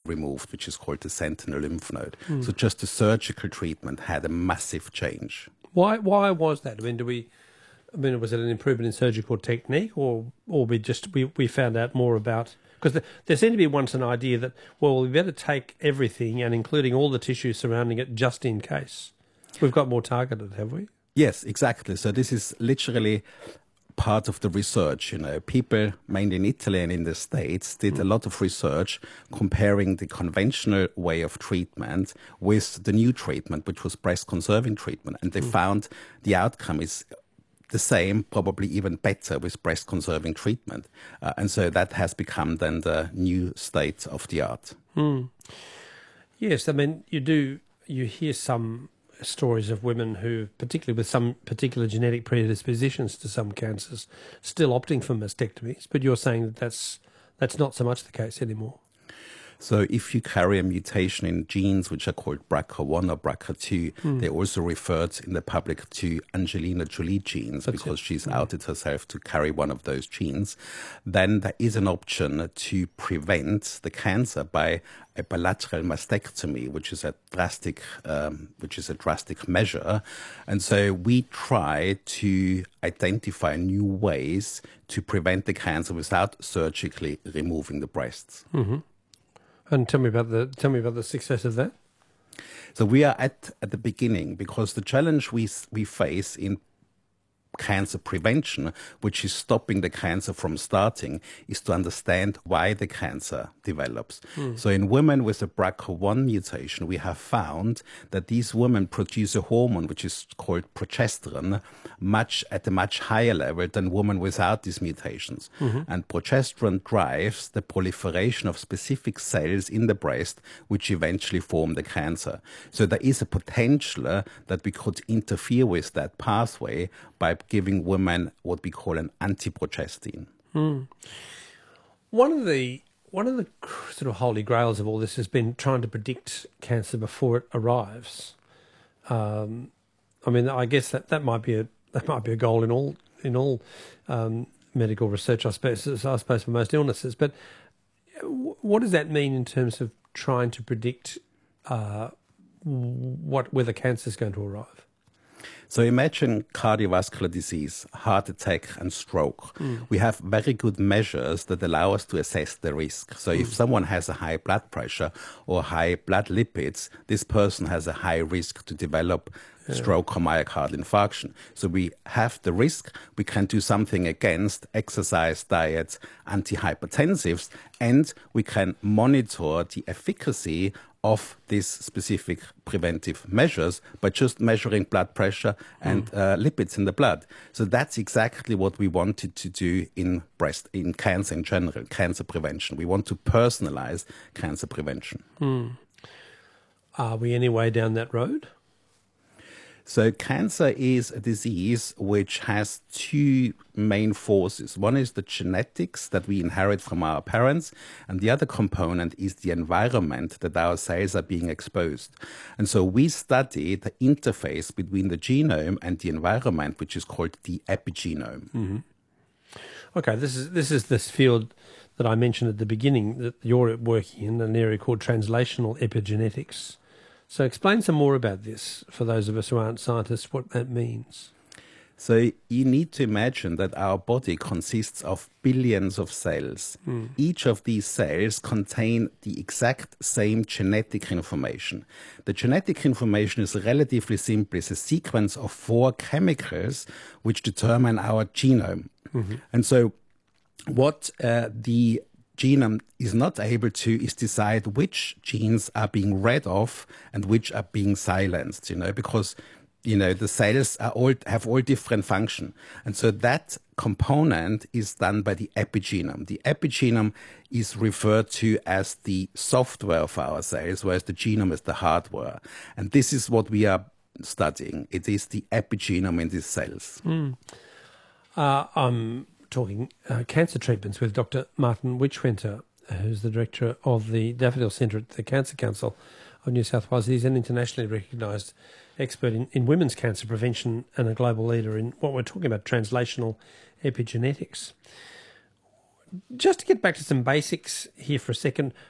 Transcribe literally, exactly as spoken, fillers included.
removed, which is called the sentinel lymph node. Mm. So just the surgical treatment had a massive change. Why Why was that? I mean, do we... I mean, was it an improvement in surgical technique, or or we just we, we found out more about, because the, there seemed to be once an idea that, well, we better take everything and including all the tissue surrounding it just in case. We've got more targeted, have we? Yes, exactly. So this is literally part of the research. You know, people mainly in Italy and in the States did mm. a lot of research comparing the conventional way of treatment with the new treatment, which was breast conserving treatment, and they mm. found the outcome is the same, probably even better with breast conserving treatment. Uh, and so that has become then the new state of the art. Mm. Yes, I mean, you do, you hear some stories of women who, particularly with some particular genetic predispositions to some cancers, still opting for mastectomies, but you're saying that that's, that's not so much the case anymore. So if you carry a mutation in genes which are called B R C A one or B R C A two, mm. they also referred in the public to Angelina Jolie genes. That's because it. she's mm. outed herself to carry one of those genes. Then there is an option to prevent the cancer by a bilateral mastectomy, which is a drastic, um, which is a drastic measure. And so we try to identify new ways to prevent the cancer without surgically removing the breasts. Mm-hmm. And tell me about the tell me about the success of that. So we are at at the beginning, because the challenge we we face in cancer prevention, which is stopping the cancer from starting, is to understand why the cancer develops. Mm. So in women with a B R C A one mutation, we have found that these women produce a hormone which is called progesterone much at a much higher level than women without these mutations. Mm-hmm. And progesterone drives the proliferation of specific cells in the breast which eventually form the cancer. So there is a potential uh, that we could interfere with that pathway by giving women what we call an anti-progestin. Mm. One of the one of the sort of holy grails of all this has been trying to predict cancer before it arrives. Um, I mean, I guess that, that might be a that might be a goal in all in all um, medical research, I suppose. I suppose for most illnesses. But what does that mean in terms of trying to predict uh, what whether cancer is going to arrive? So imagine cardiovascular disease, heart attack and stroke. Mm. We have very good measures that allow us to assess the risk. So mm. if someone has a high blood pressure or high blood lipids, this person has a high risk to develop yeah. stroke or myocardial infarction. So we have the risk, we can do something against exercise, diet, antihypertensives, and we can monitor the efficacy of these specific preventive measures by just measuring blood pressure and mm. uh, lipids in the blood. So that's exactly what we wanted to do in breast, in cancer in general, cancer prevention. We want to personalize cancer prevention. Mm. Are we any way down that road? So cancer is a disease which has two main forces. One is the genetics that we inherit from our parents, and the other component is the environment that our cells are being exposed. And so we study the interface between the genome and the environment, which is called the epigenome. Mm-hmm. Okay, this is this is this field that I mentioned at the beginning that you're working in, an area called translational epigenetics. So explain some more about this for those of us who aren't scientists, what that means. So you need to imagine that our body consists of billions of cells. Mm. Each of these cells contain the exact same genetic information. The genetic information is relatively simple. It's a sequence of four chemicals which determine our genome. Mm-hmm. And so what uh, the genome is not able to is decide which genes are being read off and which are being silenced, you know, because, you know, the cells are all have all different function. And so that component is done by the epigenome. The epigenome is referred to as the software of our cells, whereas the genome is the hardware. And this is what we are studying. It is the epigenome in these cells. Mm. Uh, I'm talking uh, cancer treatments with Doctor Martin Witchwinter, who's the director of the Daffodil Centre at the Cancer Council of New South Wales. He's an internationally recognised expert in, in women's cancer prevention and a global leader in what we're talking about, translational epigenetics. Just to get back to some basics here for a second,